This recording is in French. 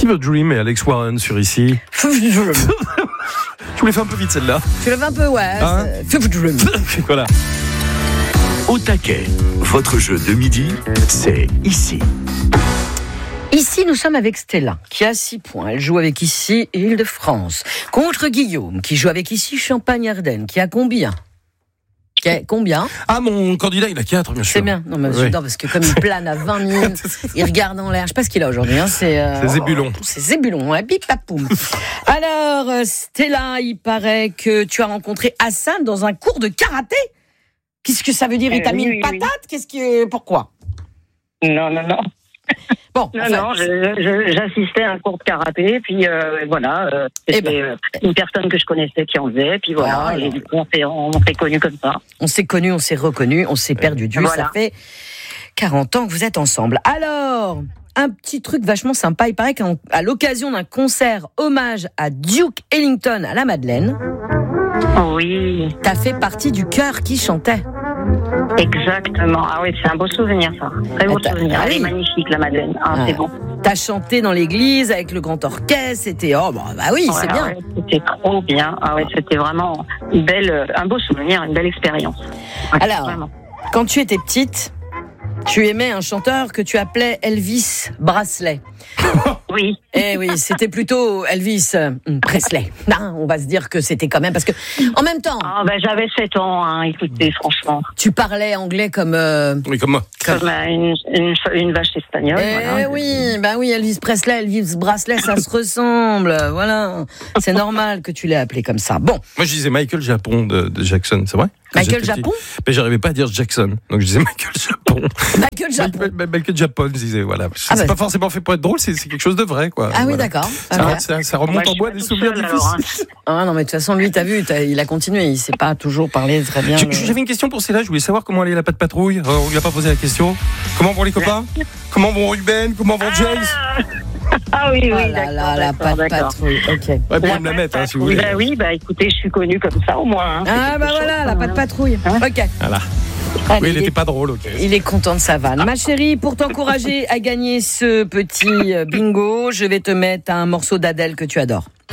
Fever Dream et Alex Warren sur ici. Je vous l'ai fait un peu vite celle-là. Tu l'avais un peu, ouais. Hein Fever Dream. Voilà. Au taquet, votre jeu de midi, c'est ici. Ici, nous sommes avec Stella, qui a 6 points. Elle joue avec ici Île-de-France. Contre Guillaume, qui joue avec ici Champagne-Ardenne, qui a combien ? Combien ? Ah, mon candidat, il a 4, bien sûr. C'est bien. Non, mais j'adore, parce que comme il plane à 20 minutes, il regarde en l'air. Je sais pas ce qu'il a aujourd'hui. Hein. C'est Zébulon. C'est Zébulon, hein. Bip, papoum. Alors, Stella, il paraît que tu as rencontré Hassan dans un cours de karaté. Qu'est-ce que ça veut dire ? Il t'a mis une patate ? Pourquoi ? Non. Bon, Non, j'assistais à un cours de karaté, puis voilà, c'était une personne que je connaissais qui en faisait, puis voilà, et du coup on s'est connus comme ça. On s'est connus, on s'est reconnus, on s'est perdu de vue, voilà. Ça fait 40 ans que vous êtes ensemble. Alors, un petit truc vachement sympa, il paraît qu'à l'occasion d'un concert hommage à Duke Ellington à la Madeleine, oui, t'as fait partie du chœur qui chantait. Exactement. Ah oui, c'est un beau souvenir, ça. Très beau souvenir. Elle est magnifique, la Madeleine. C'est bon. T'as chanté dans l'église avec le grand orchestre. C'était c'est bien. Ouais, c'était trop bien. Ah ouais, c'était vraiment un beau souvenir, une belle expérience. Ouais, alors, vraiment. Quand tu étais petite, tu aimais un chanteur que tu appelais Elvis Presley. Oui. Eh oui, c'était plutôt Elvis Presley. Non, on va se dire que c'était quand même parce que en même temps. J'avais 7 ans, écoutez, franchement. Tu parlais anglais comme. Oui, comme moi. Comme une vache espagnole. Oui, Elvis Presley, Elvis Presley, ça se ressemble. Voilà, c'est normal que tu l'aies appelé comme ça. Bon. Moi, je disais Michael Japon de Jackson, c'est vrai ? Michael Japon ? Mais j'arrivais pas à dire Jackson, donc je disais Michael Japon. Michael Japon, je disais, voilà. C'est pas forcément fait pour être drôle, c'est quelque chose de vrai, quoi. Ah oui, voilà. d'accord. Ça remonte en bois des souvenirs difficiles. Ah non, mais de toute façon, lui, t'as vu, il a continué, il sait pas toujours parler très bien. J'avais une question pour Céla, je voulais savoir comment allait la patte patrouille. On lui a pas posé la question. Comment vont les copains ? Comment vont Ruben ? Comment vont James ? Ah oui, d'accord. La patte patrouille, ok. Ouais, pour me la mettre, si vous voulez. Écoutez, je suis connue comme ça au moins. La patte patrouille. Ok. Voilà. Allez, il n'était pas drôle, ok. Il est content de sa vanne. Ma chérie, pour t'encourager à gagner ce petit bingo, je vais te mettre un morceau d'Adèle que tu adores.